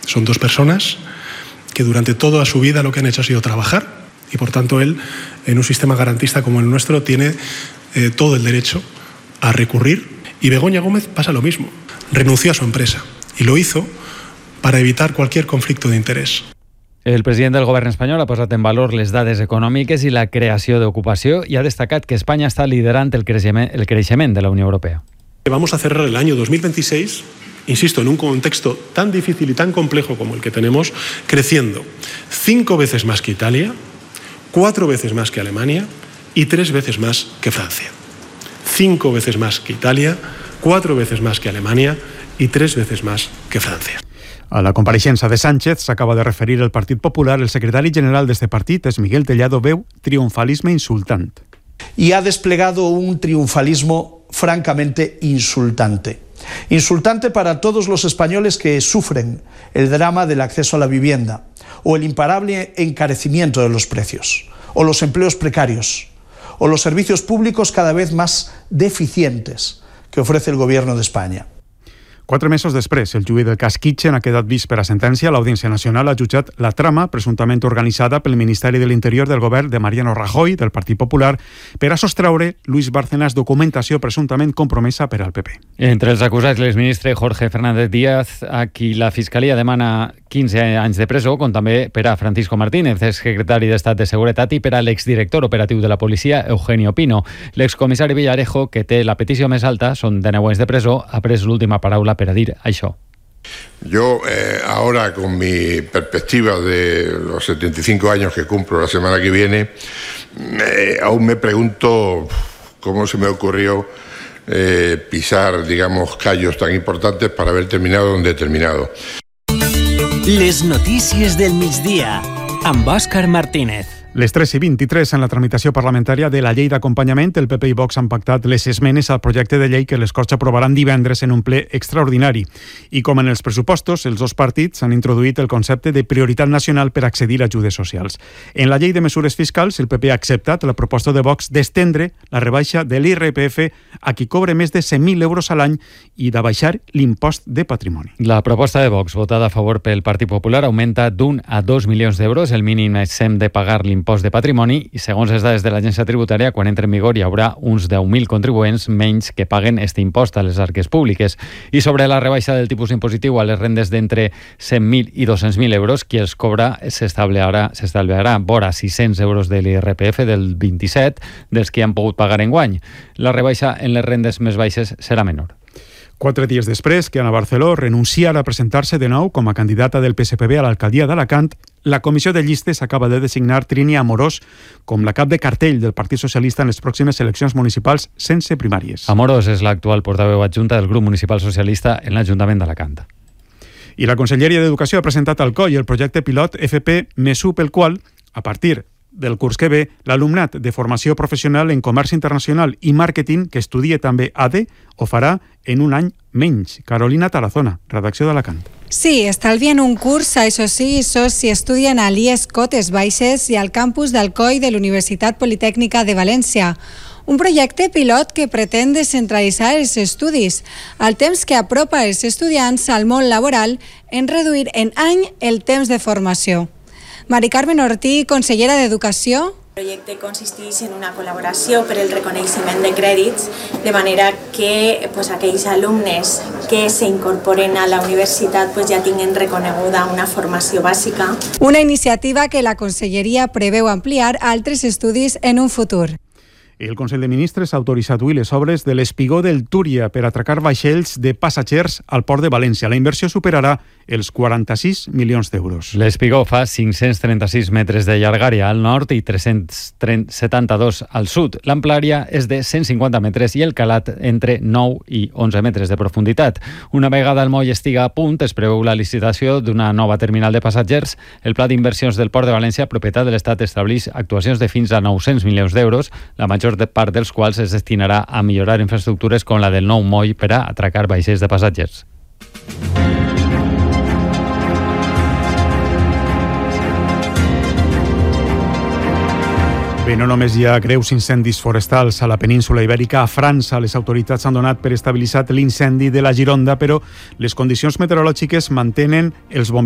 Son dos personas que durante toda su vida lo que han hecho ha sido trabajar y por tanto él, en un sistema garantista como el nuestro, tiene todo el derecho a recurrir. Y Begoña Gómez pasa lo mismo. Renunció a su empresa y lo hizo para evitar cualquier conflicto de interès. El president del govern espanyol ha posat en valor les dades econòmiques i la creació d'ocupació i ha destacat que Espanya està liderant el creixement de la Unió Europea. Vamos a cerrar el año 2026, insisto, en un contexto tan difícil y tan complejo como el que tenemos, creciendo 5 veces más que Italia, 4 veces más que Alemania y 3 veces más que Francia. 5 veces más que Italia, 4 veces más que Alemania y 3 veces más que Francia. A la compareixença de Sánchez s'acaba de referir el Partit Popular. El secretari general d'este partit és Miguel Tellado, veu triunfalisme insultant. Y ha desplegado un triunfalismo francamente insultante. Insultante para todos los españoles que sufren el drama del acceso a la vivienda, o el imparable encarecimiento de los precios, o los empleos precarios, o los servicios públicos cada vez más deficientes que ofrece el Gobierno de España. 4 mesos després, el juí del cas Kitchen ha quedat vist per a sentència. L'Audiència Nacional ha jutjat la trama presumptament organitzada pel Ministeri de l'Interior del govern de Mariano Rajoy, del Partit Popular, per a sostreure Luis Bárcenas documentació presumptament compromesa per al PP. Entre els acusats, l'exministre Jorge Fernández Díaz, a qui la Fiscalia demana 15 anys de presó, com també per a Francisco Martínez, exsecretari d'Estat de Seguretat, i per a l'exdirector operatiu de la policia, Eugenio Pino. L'excomissari Villarejo, que té la petició més alta, són de 9 anys de presó, ha pres l'última paraula per a dir això. Yo ahora, con mi perspectiva de los 75 años que cumplo la semana que viene, aún me pregunto cómo se me ocurrió pisar, digamos, callos tan importantes para haber terminado donde he terminado. Les notícies del migdia, amb Òscar Martínez. Les 3:23 en la tramitació parlamentària de la llei d'acompanyament, el PP i Vox han pactat les esmenes al projecte de llei que les Corts aprovaran divendres en un ple extraordinari. I com en els pressupostos, els dos partits han introduït el concepte de prioritat nacional per accedir a ajudes socials. En la llei de mesures fiscals, el PP ha acceptat la proposta de Vox d'estendre la rebaixa de l'IRPF a qui cobre més de 100.000 euros a l'any i d'abaixar l'impost de patrimoni. La proposta de Vox, votada a favor pel Partit Popular, augmenta d'1 a 2 milions d'euros el mínim exempt de pagar l'impost de patrimoni i, segons les dades de l'Agència Tributària, quan entre en vigor hi haurà uns 10.000 contribuents menys que paguen aquest impost a les arques públiques. I sobre la rebaixa del tipus impositiu a les rendes d'entre 100.000 i 200.000 euros, qui els cobra s'estalviarà vora 600 euros de l'IRPF del 27 dels que han pogut pagar enguany. La rebaixa en les rendes més baixes serà menor. 4 dies després que Ana Barceló renunciara a presentar-se de nou com a candidata del PSPB a l'alcaldia d'Alacant, la comissió de llistes acaba de designar Trini Amorós com la cap de cartell del Partit Socialista en les pròximes eleccions municipals sense primàries. Amorós és l'actual portaveu adjunta del grup municipal socialista en l'Ajuntament d'Alacant. I la Conselleria d'Educació ha presentat al COI el projecte pilot FP Mesu, pel qual, a partir del curs que ve, l'alumnat de formació professional en comerç internacional i màrqueting que estudie també ADE ho farà en un any menys. Carolina Tarazona, redacció d'Alacant. Sí, estalvien un curs, això sí, si estudien a l'IES Cotes Baixes i al campus del COI de l'Universitat Politècnica de València. Un projecte pilot que pretén descentralitzar els estudis, al temps que apropa els estudiants al món laboral en reduir en any el temps de formació. Mari Carmen Ortí, consellera d'Educació. El projecte consisteix en una col·laboració per al reconeixement de crèdits, de manera que aquells alumnes que s'incorporen a la universitat ja tinguen reconeguda una formació bàsica. Una iniciativa que la Conselleria preveu ampliar a altres estudis en un futur. El Consell de Ministres ha autoritzat avui les obres de l'espigó del Túria per atracar vaixells de passatgers al port de València. La inversió superarà els 46 milions d'euros. L'espigó fa 536 metres de llargària al nord i 372 al sud. L'amplària és de 150 metres i el calat entre 9 i 11 metres de profunditat. Una vegada el moll estiga a punt, es preveu la licitació d'una nova terminal de passatgers. El Pla d'Inversions del Port de València, propietat de l'Estat, estableix actuacions de fins a 900 milions d'euros, la major part dels quals es destinarà a millorar infraestructures com la del nou moll per a atracar vaixells de passatgers. Bé, no només hi ha greus incendis forestals a la península Ibèrica, a França les autoritats han donat per estabilitzat l'incendi de la Gironda, però les condicions meteorològiques mantenen els bombers